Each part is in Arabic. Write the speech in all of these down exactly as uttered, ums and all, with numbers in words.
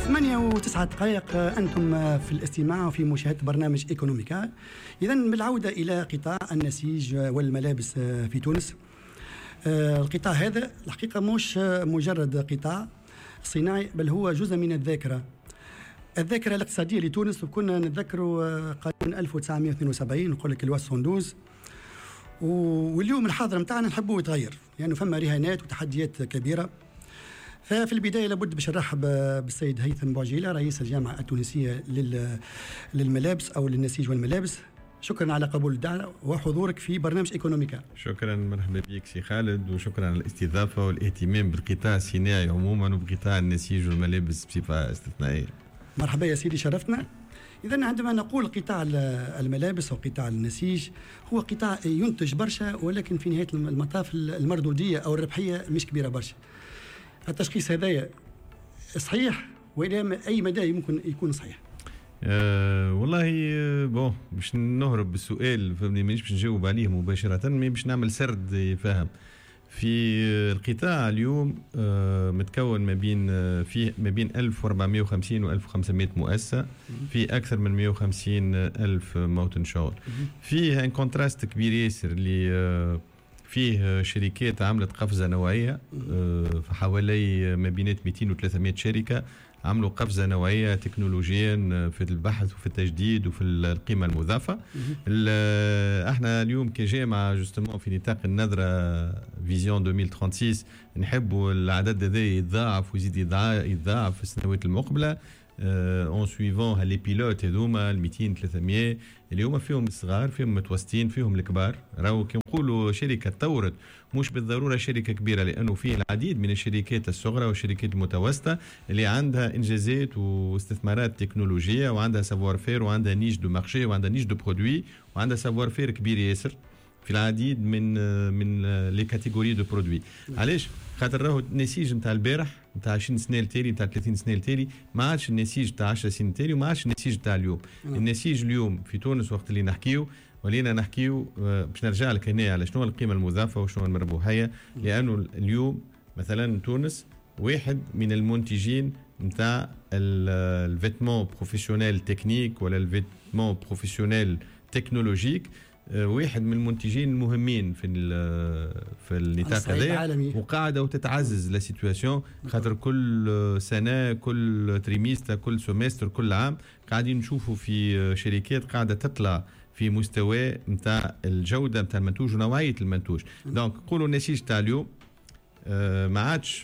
ثمانية وتسعة دقائق أنتم في الاستماع وفي مشاهدة برنامج إيكونوميكا. إذن بالعودة إلى قطاع النسيج والملابس في تونس. القطاع هذا الحقيقة مش مجرد قطاع صناعي، بل هو جزء من الذاكرة الذاكرة الاقتصادية لتونس. وكنا نتذكروا قانون ألف وتسعمائة واثنين وسبعين نقول لك الوا سوندوز، واليوم الحاضر متاعنا نحبوه يتغير لأنه يعني فما رهانات وتحديات كبيرة. ففي البداية لابد باش نرحب بالسيد هيثم بوعجيلة رئيس الجامعة التونسية للملابس أو للنسيج والملابس. شكرا على قبول الدعوة وحضورك في برنامج إيكونوميكا. شكرا، مرحبا بك سي خالد، وشكرا على الاستضافة والاهتمام بالقطاع الصناعي عموما وبقطاع النسيج والملابس بصفة استثنائية. مرحبا يا سيدي، شرفتنا. إذن عندما نقول قطاع الملابس أو قطاع النسيج هو قطاع ينتج برشا، ولكن في نهاية المطاف المردودية أو الربحية مش كبيرة برشا. التشخيص هذايا صحيح وإلى أي مدى يمكن يكون صحيح؟ أه والله بون باش نهرب بالسؤال فهمني، مانيش باش نجاوب عليه مباشرة، مي باش نعمل سرد يفهم. في القطاع اليوم أه متكون ما بين فيه ما بين ألف وأربعمائة وخمسين و ألف وخمسمائة مؤسسة، في أكثر من مائة وخمسين ألف موطن شغل. فيه ان كونتراست كبير ياسر اللي أه فيه شركات عملت قفزة نوعية، في حوالي ما بين مئتين و ثلاثمائة شركة عملوا قفزة نوعية تكنولوجيا في البحث وفي التجديد وفي القيمة المضافة. احنا اليوم كجامعة جوستمون في نطاق النظرة فيزيون ألفين وستة وثلاثين نحبوا العدد هذا يتضاعف ويزيد يتضاعف في السنوات المقبلة اون سويفون هالي بيلوت هذوما ال مئتين ثلاثمائة اللي هما فيهم الصغار فيهم متوسطين فيهم الكبار. راهو كي نقولوا شركه تطورت مش بالضروره شركه كبيره، لانه في العديد من الشركات الصغرى والشركات المتوسطه اللي عندها انجازات واستثمارات تكنولوجيه وعندها سافوار فير وعندها نيش دو مارشي وعندها نيش دو برودوي وعندها سافوار فير كبير ياسر في العديد من من لي كاتيجوري دو برودوي. علاش؟ خاطر راهو النسيج نتاع البارح نتاع عشرين سنه التالي نتاع ثلاثين سنه التالي ما عادش النسيج نتاع عشر سنين التالي وما عادش النسيج نتاع اليوم. النسيج اليوم في تونس وقت اللي نحكيو ولينا نحكيو باش نرجع لك هنا على شنو القيمه المضافه وشنو المربوحيه، لانه اليوم مثلا تونس واحد من المنتجين نتاع الفيتمون بروفيسيونيل تكنيك ولا الفيتمون بروفيسيونيل تكنولوجيك، واحد من المنتجين المهمين في في النطاق هذا، وقاعده وتتعزز لا سيتواسيون خاطر كل سنه كل تريميستر كل سومستر كل عام قاعدين نشوفوا في شركات قاعده تطلع في مستوى نتاع الجوده نتاع المنتوج ونوعيه المنتوج. دونك نقولوا النسيج تاع اليوم ما عادش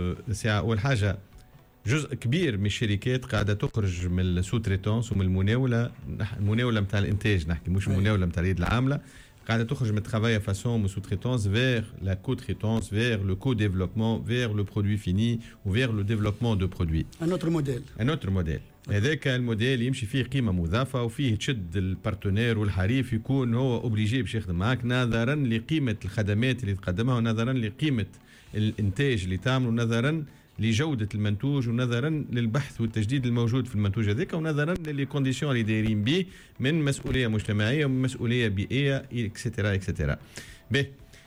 اول حاجه جزء كبير من الشركات قاعده تخرج من السو تريتونس ومن المناوله المناوله نتاع الانتاج، نحكي مش المناوله نتاع اليد العامله، قاعده تخرج من الترافاي فاسون من سو تريتونس فير لا كو تريتونس فير لو كو ديفلوبمون فير لو برودوي فيني وفير لو ديفلوبمون دو برودوي. ان اوتر موديل ان اوتر موديل هذاك الموديل يمشي فيه قيمه مضافه وفيه تشد البارتنير والحريف يكون هو اوبليجي باش يخدم معاك نظرا لقيمه الخدمات اللي تقدمها ونظرا لقيمه الانتاج اللي تعمله ونظرا لجودة المنتوج ونظرا للبحث والتجديد الموجود في المنتوج هذاك ونظرا للي كونديسيون اللي دايرين به من مسؤولية مجتمعية ومن مسؤولية بيئية اكسترا اكسترا. به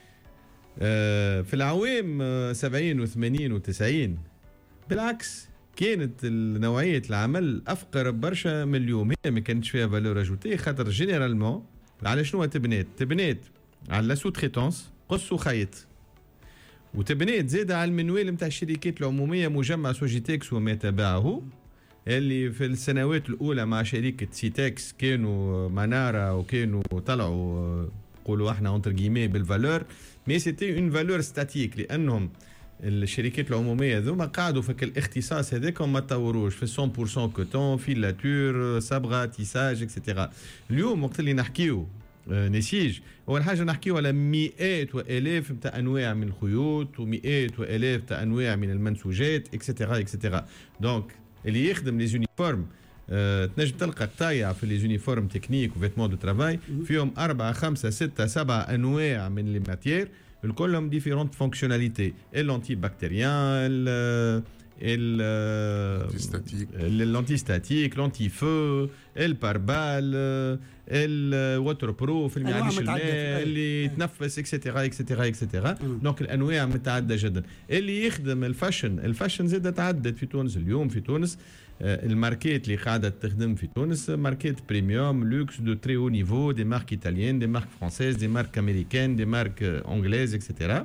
آه في العوام سبعين وثمانين وتسعين بالعكس كانت نوعية العمل أفقر برشا من اليوم، هي ما كانتش فيها فالور اجوتي خاطر جينيرالمون على شنو تبنات؟ تبنات على لا سو تريتونس قص وخيط، وتبنيت زيادة على المنوال نتاع الشركات العمومية مجمع سوجيتكس وما تبعه اللي في السنوات الأولى مع شركة سيتكس كانوا منارة وكانوا طلعوا قولوا احنا اونتر جيمي بالفالور، مي سيتي اون فالور ستاتيك لأنهم الشركات العمومية ذوما قاعدوا في الاختصاص هذاك وما تطوروش في مية بالمية كوتون فيلاتور صبغة تيساج اكسترا. اليوم وقت اللي نحكيو نسيج اول حاجه نحكيو على مئات والاف تاع انواع من الخيوط ومئات والاف تاع انواع من المنسوجات اكسترا اكسترا. دونك اللي يخدم لي زونيفورم أه تنجم تلقى قطايع في لي زونيفورم تكنيك وفيتمون دو ترافاي فيهم أربعة خمسة ستة سبعة أنواع من لي ماتير الكلهم ديفيرونت فونكسيوناليتي، اللونتي بكتيريان l'anti statique, l'anti-feu, le pare-balles, le waterproof, اللي ما يعديش الماء، اللي يتنفس اكسترا اكسترا اكسترا. دونك الانواع متعدده جدا. اللي يخدم الفاشن، الفاشن زاد تعدد في تونس اليوم. في تونس الماركات اللي قاعده تخدم في تونس ماركات بريميوم لوكس دو تري او نيفو، دي مارك ايطاليان، دي مارك فرانسيز، دي مارك امريكان، دي مارك انجليز اكسترا.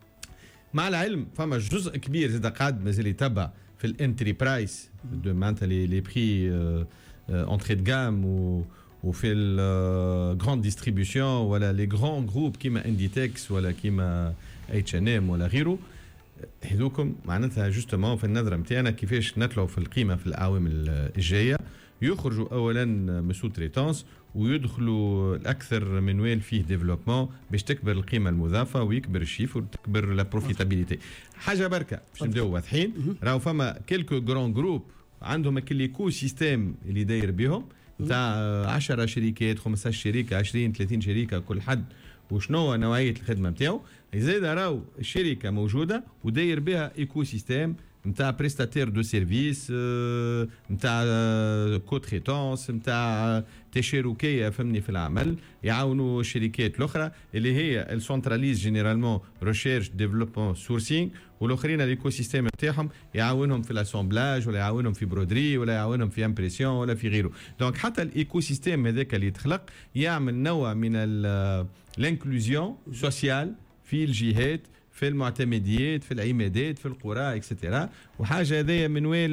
مع العلم فما جزء كبير زاد قاعد مازال يتبع في الانتري برايس، معناتها لي لي بري انتري دو جام وفي الجراند ديستريبيوشن ولا لي جران جروب كيما انديتكس ولا كيما اتش ان ام ولا غيره. هذوكم معناتها جوستومون في النظره نتاعنا كيفاش نطلعوا في القيمه في الاعوام الجايه، يخرجوا اولا من سو تريتونس ويدخلوا الاكثر منوال فيه ديفلوبمون باش تكبر القيمه المضافه ويكبر الشيفر وتكبر لا بروفيتابيليتي. حاجه بركه باش نبداو واضحين، راهو فما كيلكو جران جروب عندهم كل ايكو سيستيم اللي داير بهم نتاع عشرة شركات، خمسطاش شركه، عشرين ثلاثين شركه، كل حد وشنو نوعيه الخدمه نتاعو. زيد راهو الشركه موجوده وداير بها ايكو سيستيم نتاع بريستاتير دو سيرفيس، نتاع كوتريتونس، نتاع تشاركيه فهمني في العمل، يعاونوا الشركات الاخرى اللي هي السنتراليز جينيرالمون ريشيرش ديفلوبمون سورسينغ، والاخرين الايكو سيستيم نتاعهم يعاونهم في الاسامبلاج ولا يعاونهم في برودري ولا يعاونهم في امبريسيون ولا في غيره. دونك حتى الايكو سيستيم هذاك اللي يتخلق يعمل نوع من الانكلوزيون سوسيال في الجهات، في المعتمديات، في العمادات، في القرى اكسترا. وحاجه هذايا منوال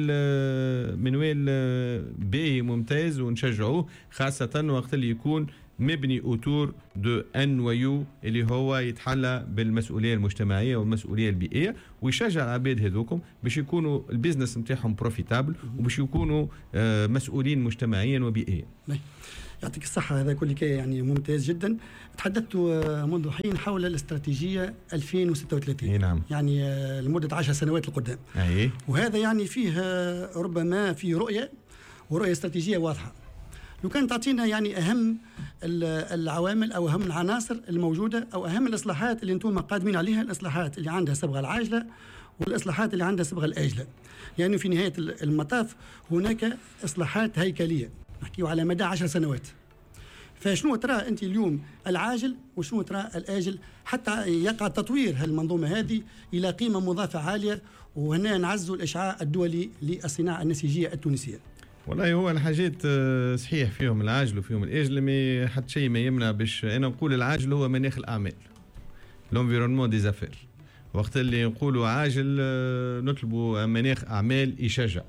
منوال باهي ممتاز ونشجعوه، خاصه وقت اللي يكون مبني اوتور دو ان نويو اللي هو يتحلى بالمسؤوليه المجتمعيه والمسؤوليه البيئيه، ويشجع العباد هذوكم باش يكونوا البيزنس نتاعهم بروفيتابل وباش يكونوا مسؤولين مجتمعيا وبيئيا. يعطيك الصحة، هذا كل كي يعني ممتاز جدا. تحدثت منذ حين حول الاستراتيجية ألفين وستة وثلاثين، نعم. يعني لمدة عشر سنوات القدام. أي. وهذا يعني فيه ربما في رؤية ورؤية استراتيجية واضحة. لو كان تعطينا يعني أهم العوامل أو أهم العناصر الموجودة أو أهم الإصلاحات اللي أنتم قادمين عليها، الإصلاحات اللي عندها صبغة العاجلة والإصلاحات اللي عندها صبغة الآجلة. يعني في نهاية المطاف هناك إصلاحات هيكلية نحكيو على مدى عشر سنوات. فشنو ترى أنت اليوم العاجل وشنو ترى الآجل حتى يقع تطوير هالمنظومة هذه إلى قيمة مضافة عالية، وهنا نعزوا الإشعاع الدولي للصناعة النسيجية التونسية؟ والله هو الحاجات صحيح فيهم العاجل وفيهم الآجل، ما حتى شيء ما يمنع باش أنا نقول العاجل هو مناخ الأعمال، لونفيرونمون دي زافير. وقت اللي نقولوا عاجل نطلبوا مناخ أعمال يشجع،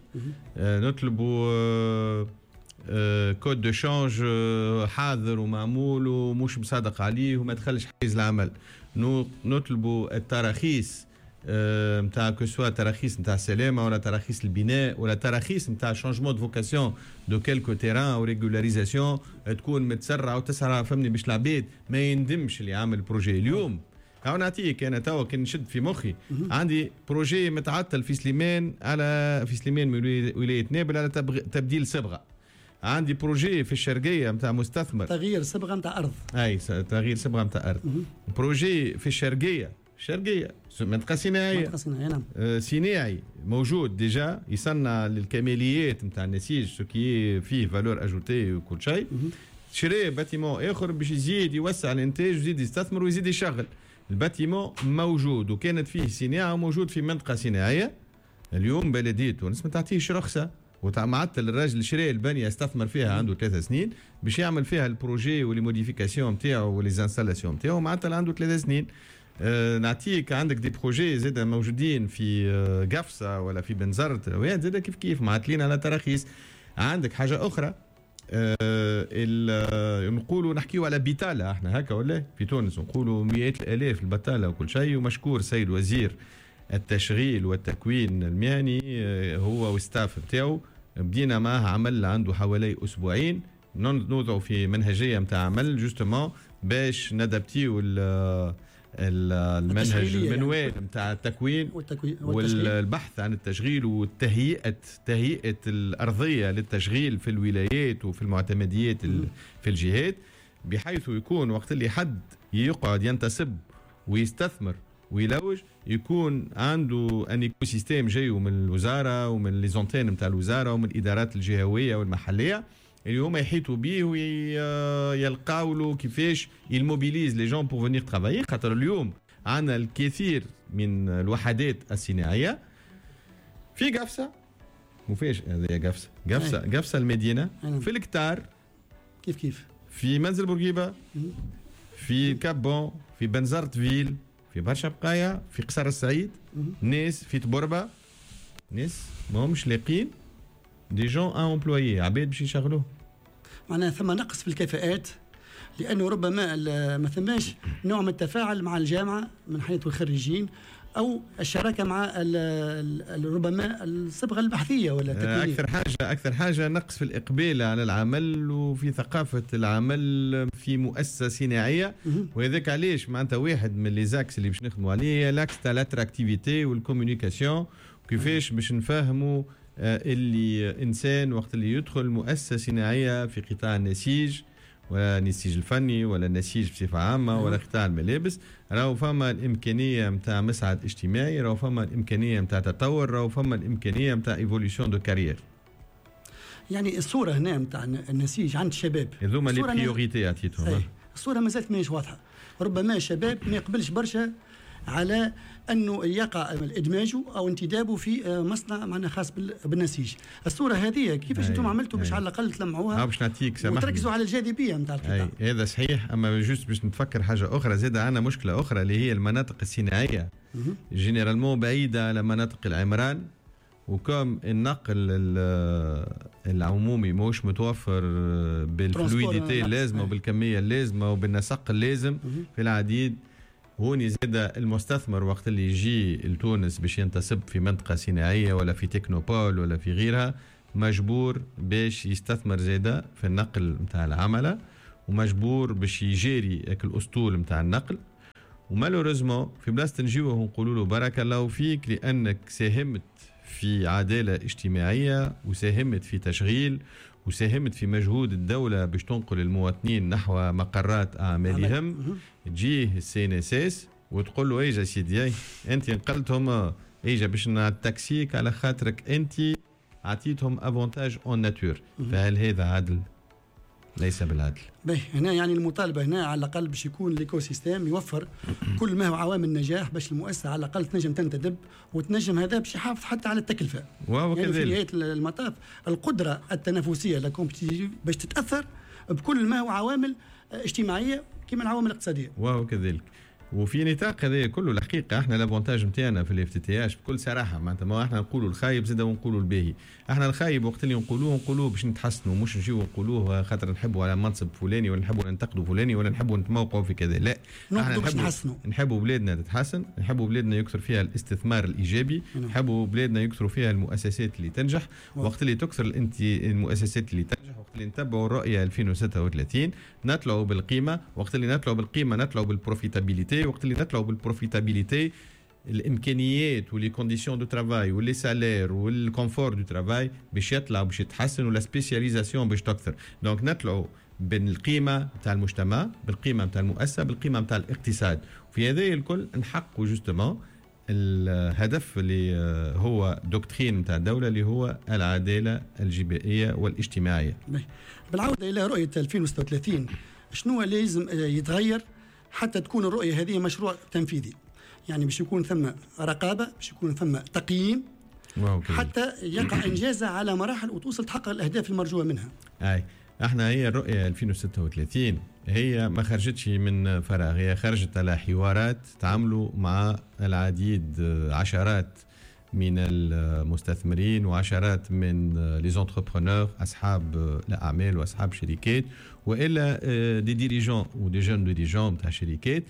نطلبوا كود دو شانج حاضر ومعمول ومش مصادق عليه وما تخلش حيز العمل. نطلبوا التراخيص نتاع كو سوا تراخيص نتاع السلامه ولا تراخيص البناء ولا تراخيص نتاع شانجمون دو فوكاسيون دو كيلكو تيران او ريغولاريزاسيون تكون متسرعه وتسرع فهمني باش العباد ما يندمش اللي عامل بروجي. اليوم أو نعطيك أنا توا كي نشد في مخي عندي بروجي متعطل في سليمان على في سليمان من ولاية نابل على تبديل صبغة. عندي بروجي في الشرقية نتاع مستثمر تغيير صبغة نتاع أرض. أي تغيير صبغة نتاع أرض. بروجي في الشرقية الشرقية منطقة صناعية. منطقة صناعية نعم. آه صناعي موجود ديجا يصنع للكماليات نتاع النسيج سوكي فيه فالور أجوتي وكل شيء. شري باتيمون آخر باش يزيد يوسع الإنتاج ويزيد يستثمر ويزيد يشغل. الباتيمون موجود وكانت فيه صناعة وموجود في منطقة صناعية. اليوم بلدية تونس ما تعطيش رخصة وتعمعتل الراجل شري البنية استثمر فيها عنده ثلاثة سنين باش يعمل فيها البروجي ولي موديفيكاسيون نتاعو ولي زانستالاسيون نتاعو معطل عنده ثلاثة سنين. أه نعطيك عندك دي بروجي زاد موجودين في قفصة ولا في بنزرت وين زاد كيف كيف معطلين على تراخيص. عندك حاجة أخرى أه نقولوا نحكيوا على بيتالا احنا هكا ولا في تونس نقولوا مئات الالاف البتالة وكل شيء. ومشكور سيد وزير التشغيل والتكوين المهني هو والستاف نتاعو بدينا معاه عمل عنده حوالي اسبوعين نوضعوا في منهجيه نتاع عمل جوستومون باش ندابتيو المنهج المنوال نتاع التكوين والبحث عن التشغيل وتهيئه تهيئه الارضيه للتشغيل في الولايات وفي المعتمديات في الجهات، بحيث يكون وقت اللي حد يقعد ينتسب ويستثمر ويلوج يكون عنده ان ايكو سيستيم جاي من الوزاره ومن لي زونتين نتاع الوزاره ومن الادارات الجهويه والمحليه اللي هما يحيطوا به ويلقاو له كيفاش يموبيليز لي جون بور فينير ترافايي. خاطر اليوم عندنا الكثير من الوحدات الصناعيه في قفصه وفيش هذه قفصه قفصه قفصه المدينه في الكتار كيف كيف في منزل بورقيبه في كابون في بنزرت فيل في برشا بقايا في قصر السعيد ناس في تبربه ناس ما همش لاقين دي جون ان امبلويي عباد باش يشغلوه. معناها ثم نقص في الكفاءات لانه ربما ما ثماش نوع من التفاعل مع الجامعه من حيث الخريجين او الشراكه مع ال ال ربما الصبغه البحثيه ولا التكوينيه. اكثر حاجه اكثر حاجه نقص في الاقبال على العمل وفي ثقافه العمل في مؤسسه صناعيه. وهذاك علاش معناتها واحد من لي زاكس اللي باش نخدموا عليه لاكس تاع لاتراكتيفيتي والكوميونيكاسيون كيفاش باش نفهموا اللي انسان وقت اللي يدخل مؤسسه صناعيه في قطاع النسيج ولا النسيج الفني ولا النسيج بصفه عامه ولا قطاع الملابس راهو فما الامكانيه نتاع مسعد اجتماعي راهو فما الامكانيه نتاع تطور راهو فما الامكانيه نتاع ايفوليسيون دو كارير. يعني الصوره هنا نتاع النسيج عند الشباب هذوما لي بريوريتي عطيتهم. الصوره مازالت ماهيش واضحه. ربما الشباب ما يقبلش برشا على انه يقع ادماجه او انتدابه في مصنع معنا خاص بالنسيج. الصوره هذه كيفاش انتم عملتوا باش على الاقل تلمعوها باش نعطيك سامحني وتركزوا على الجاذبيه نتاع القطاع؟ هذا صحيح. اما جوست باش نتفكر حاجه اخرى زاد عندنا مشكله اخرى اللي هي المناطق الصناعيه جينيرالمون بعيده على مناطق العمران وكم النقل العمومي موش متوفر بالفلويديتي اللازمه وبالكميه اللازمه وبالنسق اللازم في العديد. هوني زاد المستثمر وقت اللي يجي لتونس باش ينتصب في منطقه صناعيه ولا في تكنوبول ولا في غيرها مجبور باش يستثمر زاده في النقل نتاع العمله ومجبور باش يجاري الاسطول نتاع النقل. ومالوريزمون في بلاصه نجيوه ونقولوا له بارك الله فيك لانك ساهمت في عداله اجتماعيه وساهمت في تشغيل وساهمت في مجهود الدولة باش تنقل المواطنين نحو مقرات أعمالهم. تجيه السي ان اس اس وتقول له ايجا سيدي انت نقلتهم ايجا باش نتاكسيك على خاطرك انت عطيتهم افونتاج اون ناتور. فهل هذا عدل؟ ليس بالعدل. باهي هنا يعني المطالبه هنا على الاقل باش يكون الايكو سيستيم يوفر كل ما هو عوامل النجاح باش المؤسسه على الاقل تنجم تنتدب وتنجم هذا باش يحافظ حتى على التكلفه. وهو يعني كذلك. في نهايه المطاف القدره التنافسيه للكومبيتيتيف باش تتاثر بكل ما هو عوامل اجتماعيه كما العوامل الاقتصاديه. وهو كذلك. وفي نطاق هذا كله الحقيقه احنا لافونتاج نتاعنا في الاف تي تي اش بكل صراحه معناتها ما احنا نقولوا الخايب زاده ونقولوا الباهي. احنا الخايب وقت اللي نقولوه نقولوه باش نتحسنوا مش نجيو نقولوه خاطر نحبوا على منصب فلاني ولا نحبوا ننتقدوا فلاني ولا نحبوا نتموقعوا في كذا. لا احنا نحبوا نحبوا بلادنا تتحسن نحبوا بلادنا يكثر فيها الاستثمار الايجابي نحبوا بلادنا يكثروا فيها المؤسسات اللي تنجح. وقت اللي تكثر الانت المؤسسات اللي تنجح وقت اللي نتبعوا الرؤيه ألفين وستة وثلاثين نطلعوا بالقيمه. وقت اللي نطلعوا بالقيمه نطلعوا بالبروفيتابيليتي. وقت اللي نطلعوا بالبروفيتابيليتي الامكانيات ولي كونديسيون دو ترافاي ولي سالير والكونفور دو ترافاي باش يطلع باش يتحسن ولا سبيسياليزاسيون باش تكثر. دونك نطلعوا بالقيمه تاع المجتمع بالقيمه تاع المؤسسه بالقيمه تاع الاقتصاد. وفي هذا الكل نحققوا جوستومون الهدف اللي هو دوكترين تاع الدوله اللي هو العداله الجبائيه والاجتماعيه. بالعوده الى رؤيه ألفين وستة وثلاثين شنو لازم يتغير حتى تكون الرؤيه هذه مشروع تنفيذي؟ يعني باش يكون ثم رقابه باش يكون ثم تقييم حتى يقع انجازها على مراحل وتوصل تحقق الاهداف المرجوه منها. اي احنا هي الرؤيه ألفين وستة وثلاثين هي ما خرجتش من فراغ. هي خرجت على حوارات تعاملوا مع العديد عشرات من المستثمرين وعشرات من لي زونتربرونور اصحاب الاعمال واصحاب شركات والا دي ديريجون ودي جون ديريجون تاع شركات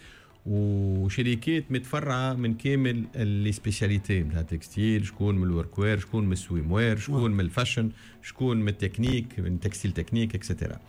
وشركات متفرعه من كامل لي سبيسياليتي نتاع التكستيل. شكون من الورك وير شكون من السويم وير شكون من الفاشن شكون من التكنيك من التكستيل تكنيك اكسترا.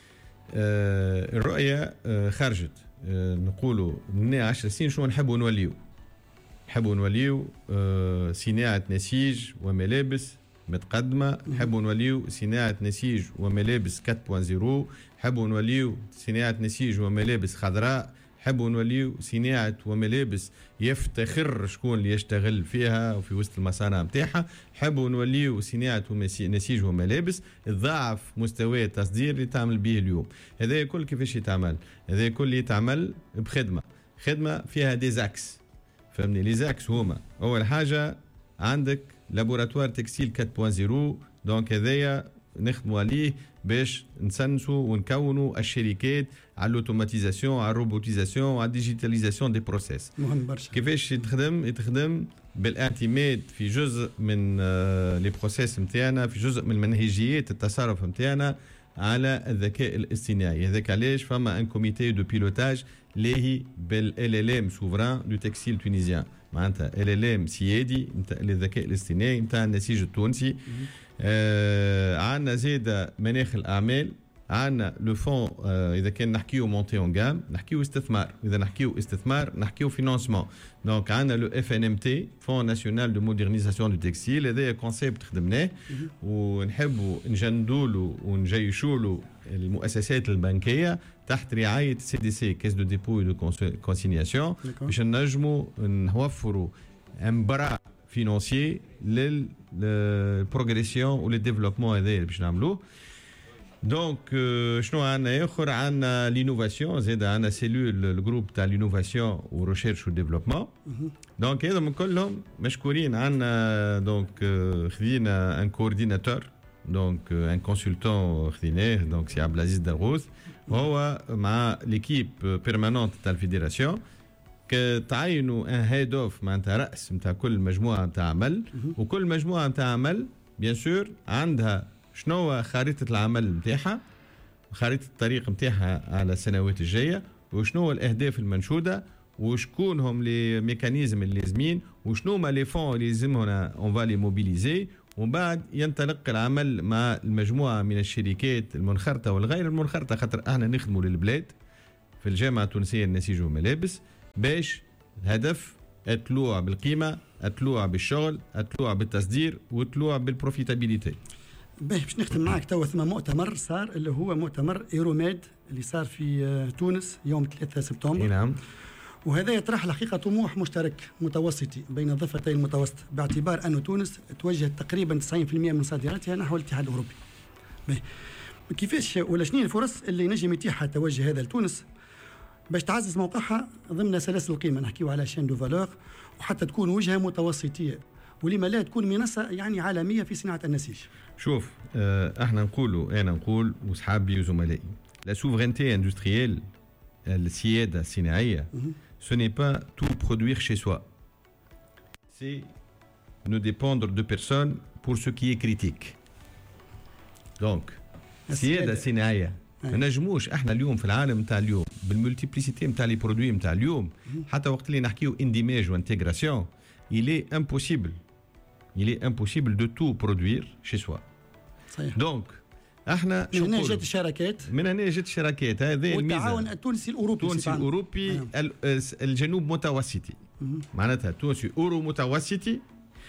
آه الرؤيه آه خرجت آه نقولوا من عشر سنين شنو نحبوا نوليو. نحبوا نوليو آه صناعه نسيج وملابس متقدمه. نحبوا نوليو صناعه نسيج وملابس أربعة صفر. نحبوا نوليو صناعه نسيج وملابس خضراء. نحبوا نوليو صناعة وملابس يفتخر شكون اللي يشتغل فيها وفي وسط المصانع متاعها. نحبوا نوليو صناعة نسيج وملابس تضاعف مستوى التصدير اللي تعمل به اليوم. هذا كل كيفاش يتعمل؟ هذا كل يتعمل بخدمة، خدمة فيها ديزاكس، فهمني؟ لي زاكس هما أول حاجة عندك لابوراتوار تكستيل أربعة نقطة صفر، دونك هذايا نخدموا عليه باش نسنسوا ونكونوا الشركات على الاوتوماتيزاسيون، على الروبوتيزاسيون، على الديجيتاليزاسيون دي بروسيس. مهم برشا. كيفاش يتخدم؟ يتخدم بالاعتماد في جزء من لي بروسيس نتاعنا، في جزء من منهجيات التصرف نتاعنا على الذكاء الاصطناعي. هذاك علاش فما ان كوميتي دو بيلوتاج لاهي بالال ال ام سوفران دو تكستيل تونيزيان، معناتها ال ال ام سيادي نتاع الذكاء الاصطناعي نتاع النسيج التونسي. آه عندنا زيد مناخ الاعمال، عندنا لو فون. آه اذا كان نحكيو مونتي اون جام نحكيو استثمار، اذا نحكيو استثمار نحكيو فينانسمون. دونك عندنا لو اف ان ام تي فون ناسيونال دو مودرنيزاسيون دو تكستيل، هذا كونسيبت خدمناه ونحبوا نجندولو ونجيشولو المؤسسات البنكيه تحت رعايه سي دي سي كاس دو ديبو دو كونسينياسيون باش نجموا نوفروا ان برا فينانسيي للبروغريسيون وللديفلوبمون هذا باش نعملوه. دونك شنو عندنا اخر؟ عندنا لينوفاسيون، زاد عندنا سيلول الجروب تاع لينوفاسيون وريشيرش وديفلوبمون. دونك هذا من كلهم مشكورين. عندنا دونك خذينا ان كورديناتور، دونك ان كونسلتون خذيناه، دونك سي عبد العزيز داغوث، وهو مع ليكيب بيرمانونت تاع الفيدراسيون تعينوا ان هيد اوف معناتها راس نتاع كل مجموعه نتاع عمل، وكل مجموعه نتاع عمل بيان سور عندها شنو خريطه العمل نتاعها، خريطه الطريق نتاعها على السنوات الجايه، وشنو الاهداف المنشوده، وشكون هم لي ميكانيزم اللازمين، وشنو ما لي فون اللي لازمنا اون فالي موبيليزي. ومن بعد ينطلق العمل مع المجموعه من الشركات المنخرطه والغير المنخرطه، خاطر احنا نخدموا للبلاد في الجامعه التونسيه للنسيج والملابس باش الهدف الطلوع بالقيمه، الطلوع بالشغل، الطلوع بالتصدير، والطلوع بالبروفيتابيليتي. باش نختم معك توا ثم مؤتمر صار اللي هو مؤتمر ايروميد اللي صار في تونس يوم ثلاثة سبتمبر. نعم. وهذا يطرح الحقيقه طموح مشترك متوسطي بين ضفتي المتوسط، باعتبار أن تونس توجه تقريبا تسعين بالمئة من صادراتها نحو الاتحاد الاوروبي. كيفاش ولا شنو الفرص اللي نجم يتيحها التوجه هذا لتونس باش تعزز موقعها ضمن سلاسل القيمه، نحكيو على شين دو فالور، وحتى تكون وجهه متوسطيه، ولما لا تكون منصه يعني عالميه في صناعه النسيج؟ شوف اه احنا نقولوا انا نقول وصحابي وزملائي، لا سوفرينتي اندستريال، السياده الصناعيه، ce n'est pas tout produire chez soi. C'est ne dépendre de personne pour ce qui est critique. Donc السياده الصناعيه ما نجموش احنا اليوم في العالم نتاع اليوم بالمولتيبليسيتي نتاع لي برودوي نتاع اليوم، حتى وقت اللي نحكيو اندماج وانتيغراسيون il est impossible il est impossible de tout produire chez soi. صحيح. دونك احنا من هنا جات الشراكات، من هنا جات الشراكات، هذه الميزه، والتعاون التونسي الاوروبي، التونسي الاوروبي نعم. الجنوب متوسطي، معناتها التونسي اورو متوسطي.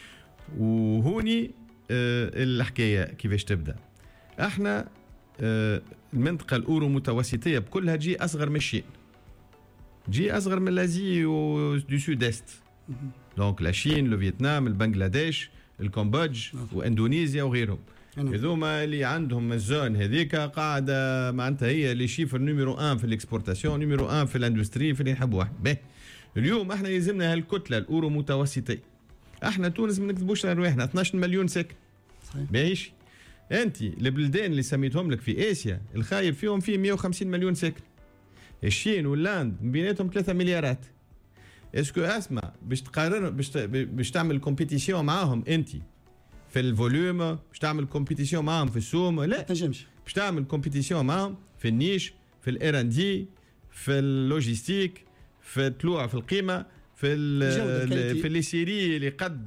وهوني اه الحكايه كيفاش تبدا. احنا اه المنطقه الاورو متوسطيه بكلها تجي اصغر من الصين، تجي اصغر من لازي دو سود است. دونك لا شين، لو فيتنام، البنغلاديش، الكمبودج واندونيسيا وغيرهم، هذوما اللي عندهم الزون هذيك قاعده معناتها هي اللي شيفر نيميرو واحد في الاكسبورتاسيون، نيميرو واحد في الاندستري، في اللي نحبوا واحد. باهي اليوم احنا يلزمنا هالكتله الاورو متوسطي. احنا تونس ما نكذبوش على رواحنا اثناش مليون ساكن. باهيش انت البلدان اللي سميتهم لك في اسيا الخايب فيهم فيه مئة وخمسين مليون ساكن. الصين واللاند بيناتهم ثلاثة مليارات. اسكو اسمع باش تقارن باش باش تعمل كومبيتيسيون معاهم انت في الفوليوم، باش تعمل كومبيتيسيون معاهم في السوم؟ لا تنجمش. باش تعمل كومبيتيسيون معاهم في النيش، في الار ان دي، في اللوجيستيك، في الطلوع في القيمه، في في لي سيري اللي قد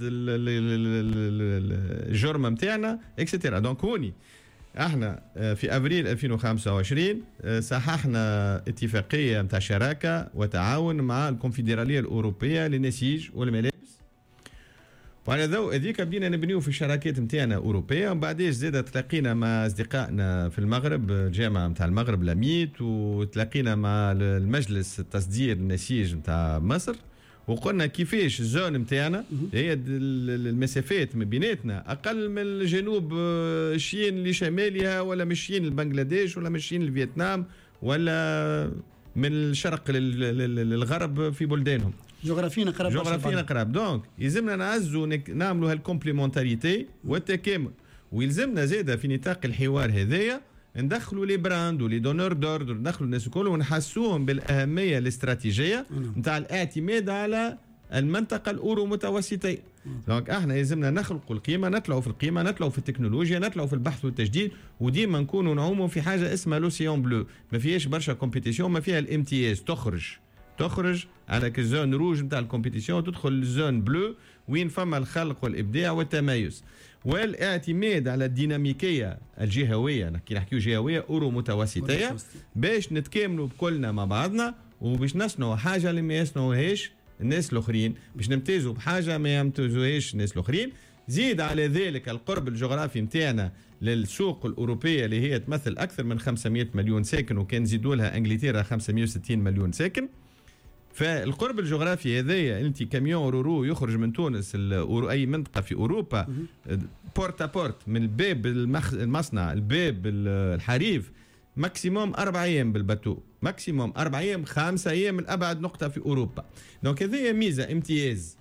الجرمه نتاعنا اكسترا. دونك هوني احنا في ابريل ألفين وخمسة وعشرين صححنا اتفاقيه نتاع شراكه وتعاون مع الكونفدراليه الاوروبيه للنسيج والملابس، وعلى ضوء هذيك بدينا نبنيو في الشراكات نتاعنا اوروبيه، ومن بعديش زاد تلاقينا مع اصدقائنا في المغرب، الجامعه نتاع المغرب لاميت، وتلاقينا مع المجلس التصدير النسيج نتاع مصر، وقلنا كيفاش الزون نتاعنا هي المسافات ما بيناتنا اقل من الجنوب الشين لشمالها، ولا مشيين لبنغلاديش، ولا مشيين لفيتنام، ولا من الشرق للغرب في بلدانهم. جغرافيا قراب، جغرافيا قراب. دونك يلزمنا نعزوا نعملوا هالكومبليمونتاريتي والتكامل، ويلزمنا زاده في نطاق الحوار هذايا ندخلوا لي براند ولي دونور دوردر، ندخلوا الناس الكل ونحسوهم بالاهميه الاستراتيجيه نتاع الاعتماد على المنطقه الاورو متوسطيه. دونك احنا يلزمنا نخلقوا القيمه، نطلعوا في القيمه، نطلعوا في التكنولوجيا، نطلعوا في البحث والتجديد، وديما نكونوا نعوموا في حاجه اسمها لوسيون بلو، ما فيهاش برشا كومبيتيسيون، ما فيها الامتياز، تخرج تخرج على الزون روج نتاع الكومبيتيسيون وتدخل الزون بلو وين فما الخلق والابداع والتميز، والاعتماد على الديناميكيه الجهويه، نحكي نحكيو جهويه اورو متوسطيه، باش نتكاملوا بكلنا مع بعضنا، وباش نصنعوا حاجه اللي ما يصنعوهاش الناس الاخرين، باش نمتازوا بحاجه ما يمتازوهاش الناس الاخرين. زيد على ذلك القرب الجغرافي نتاعنا للسوق الاوروبيه اللي هي تمثل اكثر من خمسمائة مليون ساكن، وكان زيدوا لها انجلترا خمسمائة وستين مليون ساكن. فالقرب الجغرافي هذايا، انت كاميون رورو يخرج من تونس اي منطقه في اوروبا بورتا بورت من الباب المصنع الباب الحريف ماكسيموم اربع ايام بالباتو، ماكسيموم اربع ايام، خمسة ايام من ابعد نقطه في اوروبا. دونك هذايا ميزه امتياز.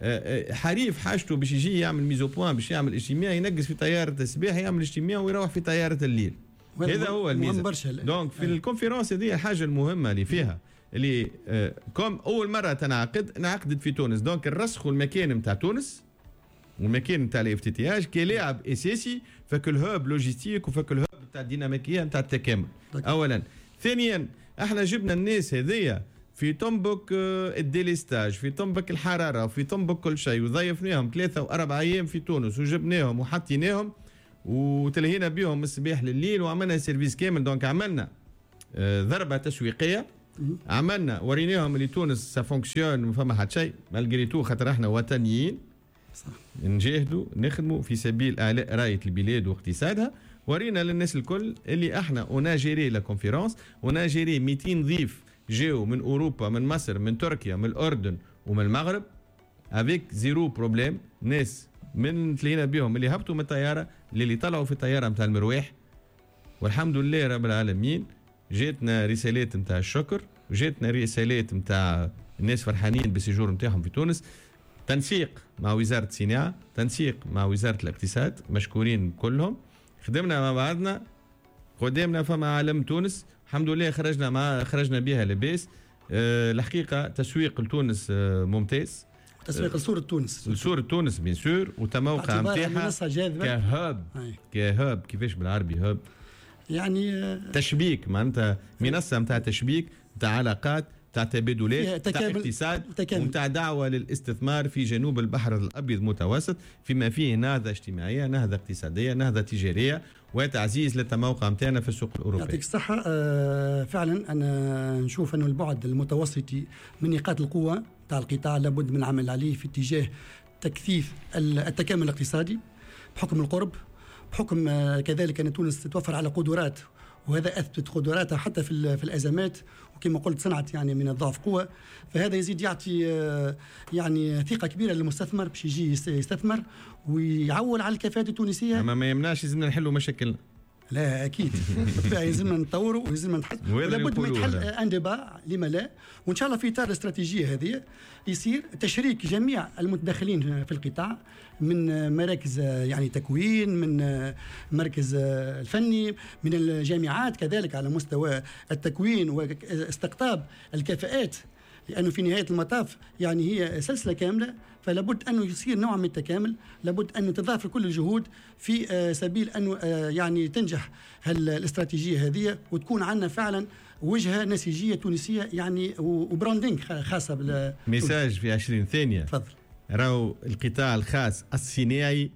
حريف حاجته باش يجي يعمل ميزو بوان، باش يعمل اجتماع، ينقص في طياره الصباح، يعمل اجتماع ويروح في طياره الليل. هذا هو الميزه. دونك في الكونفرنس هذه الحاجه المهمه اللي فيها اللي آه كم اول مره تنعقد انعقدت في تونس. دونك الرسخ المكان نتاع تونس والمكان نتاع الافتتاح كلاعب اساسي فك الهوب لوجيستيك وفك الهوب نتاع الديناميكيه نتاع التكامل. اولا. ثانيا احنا جبنا الناس هذيا في طنبك آه الديليستاج، في طنبك الحراره، وفي طنبك كل شيء، وضيفناهم ثلاثه واربع ايام في تونس، وجبناهم وحطيناهم وتلهينا بهم الصباح لليل، وعملنا سيرفيس كامل. دونك عملنا آه ضربه تسويقيه، عملنا وريناهم اللي تونس سا فونكسيون، ما فما حد شيء مالغري تو، خاطر احنا وطنيين صح، نجاهدوا نخدموا في سبيل اعلاء رايه البلاد واقتصادها. ورينا للناس الكل اللي احنا اون جيري لا كونفيرونس، اون جيري مئتين ضيف جاوا من اوروبا، من مصر، من تركيا، من الاردن ومن المغرب افيك زيرو بروبليم. ناس من تلاقينا بهم اللي هبطوا من الطياره، اللي طلعوا في الطياره نتاع المرواح، والحمد لله رب العالمين. جاتنا رسالات نتاع الشكر، وجاتنا رسالات نتاع الناس فرحانين بالسجور نتاعهم في تونس. تنسيق مع وزاره الصناعه، تنسيق مع وزاره الاقتصاد، مشكورين كلهم. خدمنا مع بعضنا، قدامنا فما علم تونس الحمد لله، خرجنا مع خرجنا بها لاباس. أه الحقيقه تسويق لتونس أه ممتاز، تسويق لصوره تونس، لصوره تونس بيان سور، وتموقع نتاعها كهاب كهاب كيفاش بالعربي هاب، يعني تشبيك، معناتها منصه نتاع تشبيك نتاع علاقات، نتاع تبادلات، نتاع اقتصاد، ونتاع دعوه للاستثمار في جنوب البحر الابيض المتوسط، فيما فيه نهضه اجتماعيه، نهضه اقتصاديه، نهضه تجاريه، وتعزيز للتموقع نتاعنا في السوق الاوروبي. يعطيك الصحه. آه فعلا انا نشوف انه البعد المتوسطي من نقاط القوه نتاع القطاع لابد من العمل عليه في اتجاه تكثيف التكامل الاقتصادي بحكم القرب، بحكم كذلك أن تونس تتوفر على قدرات، وهذا أثبت قدراتها حتى في في الأزمات، وكما قلت صنعت يعني من الضعف قوة. فهذا يزيد يعطي يعني ثقة كبيرة للمستثمر باش يجي يستثمر ويعول على الكفاءة التونسية. أما ما يمنعش لازمنا نحلوا مشاكلنا. لا اكيد لازمنا نطوروا ولازمنا نحسنوا، لابد من يتحل ان ديبا، لما لا. وان شاء الله في اطار الاستراتيجيه هذه يصير تشريك جميع المتدخلين في القطاع، من مراكز يعني تكوين، من المركز الفني، من الجامعات كذلك على مستوى التكوين واستقطاب الكفاءات، لانه في نهايه المطاف يعني هي سلسله كامله. فلابد أنه يصير نوع من التكامل، لابد أن تضاف كل الجهود في سبيل أنه يعني تنجح الاستراتيجية هذه، وتكون عندنا فعلا وجهة نسيجية تونسية يعني وبراندينج خاصة بال ميساج في عشرين ثانية. تفضل. راهو القطاع الخاص الصناعي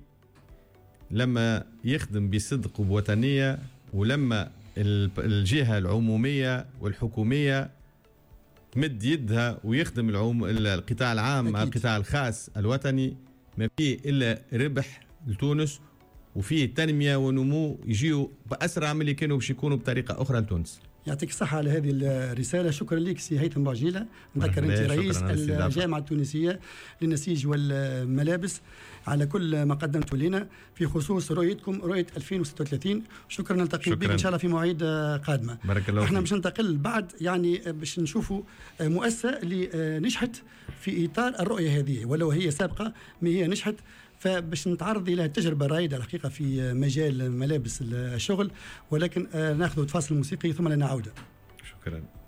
لما يخدم بصدق وبوطنية، ولما الجهة العمومية والحكومية تمد يدها ويخدم العم... القطاع العام مع القطاع الخاص الوطني، ما فيه الا ربح لتونس، وفيه تنميه ونمو يجيو باسرع من اللي كانوا باش يكونوا بطريقه اخرى لتونس. يعطيك الصحة على هذه الرسالة. شكرا لك سي هيثم بوعجيلة. نذكر أنت رئيس الجامعة التونسية للنسيج والملابس على كل ما قدمته لنا في خصوص رؤيتكم رؤية ألفين وستة وثلاثين. شكرا، نلتقي بك إن شاء الله في مواعيد قادمة. بارك الله. احنا باش ننتقل بعد يعني باش نشوفوا مؤسسة اللي نجحت في إطار الرؤية هذه، ولو هي سابقة ما هي نجحت، فباش نتعرض الى تجربه رائده الحقيقه في مجال ملابس الشغل، ولكن ناخذ تفاصيل موسيقي ثم لنا عوده. شكرا.